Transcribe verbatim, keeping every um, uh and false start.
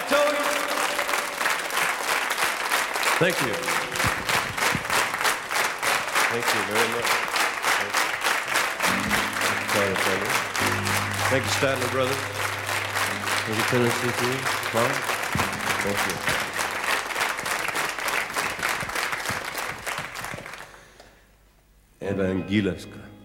Tony. Thank you. Thank you very much. Thank you, Tony. Thank you, Statler Brothers. Thank you, Tennessee Three. Mom. Thank you. Evangelska.